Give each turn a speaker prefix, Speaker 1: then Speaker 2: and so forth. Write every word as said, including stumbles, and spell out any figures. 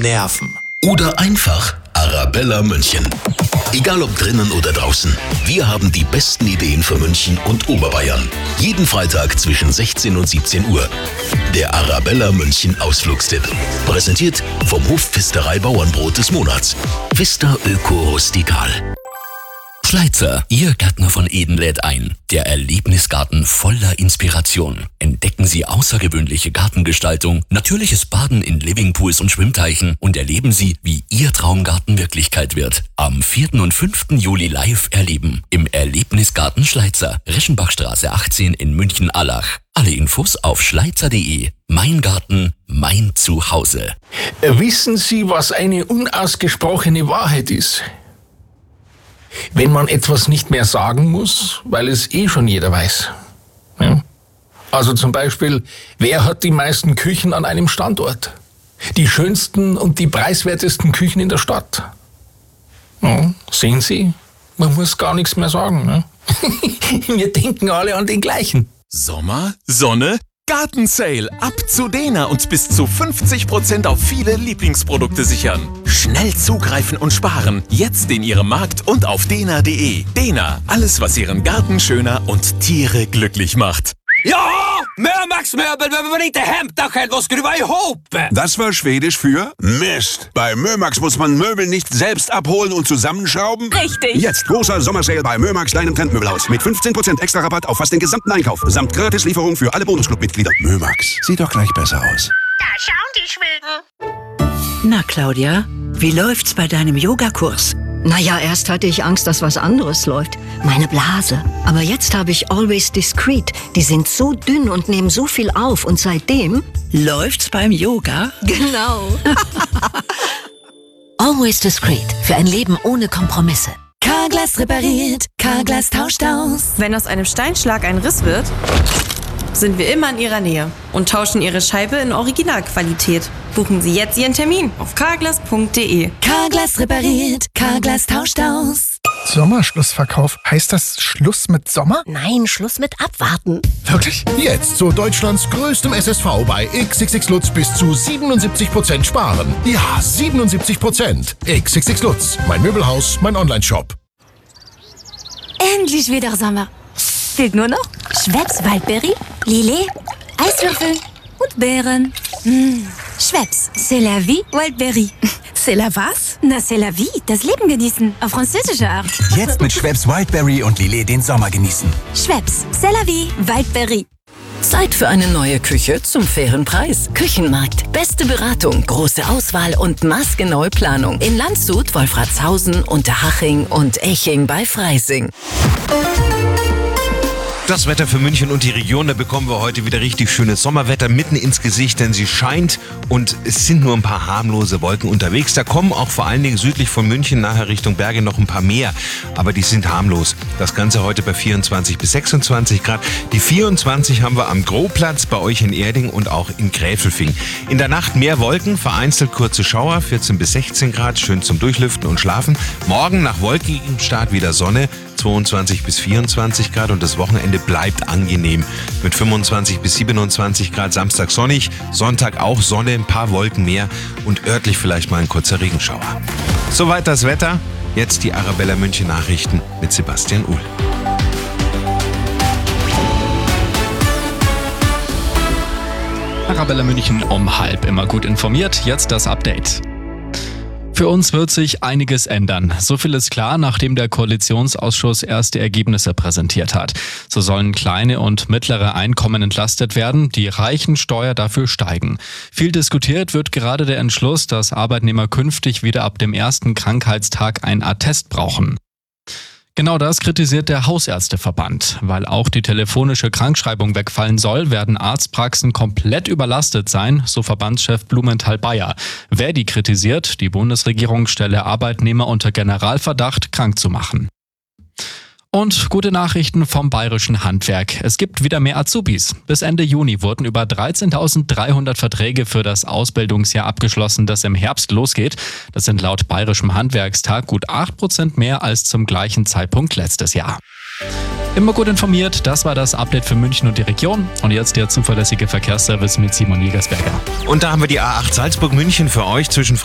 Speaker 1: nerven.
Speaker 2: Oder einfach Arabella München. Egal ob drinnen oder draußen, wir haben die besten Ideen für München und Oberbayern. Jeden Freitag zwischen sechzehn und siebzehn Uhr. Der Arabella München Ausflugstipp. Präsentiert vom Hof Pfisterei Bauernbrot des Monats. Pfister Öko Rustikal.
Speaker 3: Schleizer, Ihr Gärtner von Eden lädt ein. Der Erlebnisgarten voller Inspiration. Entdecken Sie außergewöhnliche Gartengestaltung, natürliches Baden in Livingpools und Schwimmteichen und erleben Sie, wie Ihr Traumgarten Wirklichkeit wird. Am vierten und fünften Juli live erleben. Im Erlebnisgarten Schleizer, Reschenbachstraße achtzehn in München-Allach. Alle Infos auf schleizer punkt de. Mein Garten, mein Zuhause.
Speaker 4: Wissen Sie, was eine unausgesprochene Wahrheit ist? Wenn man etwas nicht mehr sagen muss, weil es eh schon jeder weiß. Ja? Also zum Beispiel, wer hat die meisten Küchen an einem Standort? Die schönsten und die preiswertesten Küchen in der Stadt. Ja, sehen Sie, man muss gar nichts mehr sagen. Ne? Wir denken alle an den gleichen.
Speaker 1: Sommer, Sonne, Gartensale. Ab zu Dena und bis zu fünfzig Prozent auf viele Lieblingsprodukte sichern. Schnell zugreifen und sparen. Jetzt in Ihrem Markt und auf dena punkt de. Dena, alles was Ihren Garten schöner und Tiere glücklich macht.
Speaker 5: Ja, Mömax-Möbel behöver man inte hämta själv och skruva ihop.
Speaker 6: Das war Schwedisch für Mist. Bei Mömax muss man Möbel nicht selbst abholen und zusammenschrauben.
Speaker 7: Richtig.
Speaker 6: Jetzt großer Sommersale bei Mömax, deinem Trendmöbelhaus. Mit fünfzehn Prozent extra Rabatt auf fast den gesamten Einkauf. Samt Gratislieferung für alle Bonusclub-Mitglieder. Mömax, sieht doch gleich besser aus.
Speaker 8: Da schauen die Schweden.
Speaker 9: Na, Claudia, wie läuft's bei deinem Yogakurs?
Speaker 10: Naja, erst hatte ich Angst, dass was anderes läuft. Meine Blase. Aber jetzt habe ich Always Discreet. Die sind so dünn und nehmen so viel auf. Und seitdem...
Speaker 9: Läuft's beim Yoga?
Speaker 10: Genau.
Speaker 11: Always Discreet. Für ein Leben ohne Kompromisse.
Speaker 12: Carglass repariert. Carglass tauscht aus.
Speaker 13: Wenn aus einem Steinschlag ein Riss wird, sind wir immer in Ihrer Nähe und tauschen Ihre Scheibe in Originalqualität. Buchen Sie jetzt Ihren Termin auf carglass punkt de.
Speaker 12: Carglass repariert, Carglass tauscht aus.
Speaker 14: Sommerschlussverkauf. Heißt das Schluss mit Sommer?
Speaker 11: Nein, Schluss mit Abwarten.
Speaker 14: Wirklich?
Speaker 15: Jetzt zu Deutschlands größtem S S V bei X X X Lutz bis zu siebenundsiebzig Prozent sparen. Ja, siebenundsiebzig Prozent. X X X Lutz, mein Möbelhaus, mein Onlineshop.
Speaker 12: Endlich wieder Sommer. Fehlt nur noch Schweppes Waldberry, Lillet, Eiswürfel und Beeren. Mmh. Schweppes, c'est la vie, Waldberry.
Speaker 13: C'est la was?
Speaker 12: Na, c'est la vie, das Leben genießen, auf französische Art.
Speaker 16: Jetzt mit Schweppes Wildberry und Lillet den Sommer genießen.
Speaker 12: Schweppes, c'est la vie, Waldberry.
Speaker 9: Zeit für eine neue Küche zum fairen Preis. Küchenmarkt. Beste Beratung, große Auswahl und maßgenaue Planung. In Landshut, Wolfratshausen, Unterhaching und Eching bei Freising.
Speaker 17: Das Wetter für München und die Region, da bekommen wir heute wieder richtig schönes Sommerwetter mitten ins Gesicht, denn sie scheint und es sind nur ein paar harmlose Wolken unterwegs. Da kommen auch vor allen Dingen südlich von München nachher Richtung Berge noch ein paar mehr, aber die sind harmlos. Das Ganze heute bei vierundzwanzig bis sechsundzwanzig Grad. Die vierundzwanzig haben wir am Großplatz, bei euch in Erding und auch in Gräfelfing. In der Nacht mehr Wolken, vereinzelt kurze Schauer, vierzehn bis sechzehn Grad, schön zum Durchlüften und Schlafen. Morgen nach wolkigem Start wieder Sonne, zweiundzwanzig bis vierundzwanzig Grad und das Wochenende bleibt angenehm mit fünfundzwanzig bis siebenundzwanzig Grad, Samstag sonnig, Sonntag auch Sonne, ein paar Wolken mehr und örtlich vielleicht mal ein kurzer Regenschauer. Soweit das Wetter, jetzt die Arabella München Nachrichten mit Sebastian Uhl.
Speaker 18: Arabella München um halb, immer gut informiert, jetzt das Update. Für uns wird sich einiges ändern. So viel ist klar, nachdem der Koalitionsausschuss erste Ergebnisse präsentiert hat. So sollen kleine und mittlere Einkommen entlastet werden, die Reichensteuer dafür steigen. Viel diskutiert wird gerade der Entschluss, dass Arbeitnehmer künftig wieder ab dem ersten Krankheitstag ein Attest brauchen. Genau das kritisiert der Hausärzteverband. Weil auch die telefonische Krankschreibung wegfallen soll, werden Arztpraxen komplett überlastet sein, so Verbandschef Blumenthal-Bayer. Verdi kritisiert, die Bundesregierung stelle Arbeitnehmer unter Generalverdacht, krank zu machen. Und gute Nachrichten vom Bayerischen Handwerk. Es gibt wieder mehr Azubis. Bis Ende Juni wurden über dreizehntausenddreihundert Verträge für das Ausbildungsjahr abgeschlossen, das im Herbst losgeht. Das sind laut Bayerischem Handwerkstag gut acht Prozent mehr als zum gleichen Zeitpunkt letztes Jahr. Immer gut informiert, das war das Update für München und die Region. Und jetzt der zuverlässige Verkehrsservice mit Simon Jägersberger.
Speaker 17: Und da haben wir die A acht Salzburg-München für euch zwischen